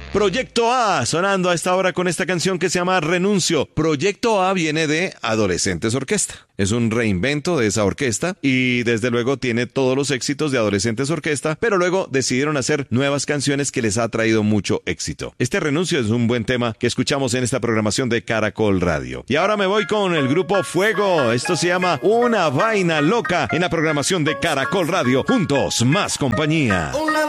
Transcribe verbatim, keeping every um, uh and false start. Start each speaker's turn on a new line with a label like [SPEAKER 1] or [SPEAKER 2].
[SPEAKER 1] Proyecto A, sonando a esta hora con esta canción que se llama Renuncio. Proyecto A viene de Adolescentes Orquesta. Es un reinvento de esa orquesta y desde luego tiene todos los éxitos de Adolescentes Orquesta, pero luego decidieron hacer nuevas canciones que les ha traído mucho éxito. Este Renuncio es un buen tema que escuchamos en esta programación de Caracol Radio. Y ahora me voy con el grupo Fuego. Esto se llama Una Vaina Loca en la programación de Caracol Radio. Juntos, más compañía.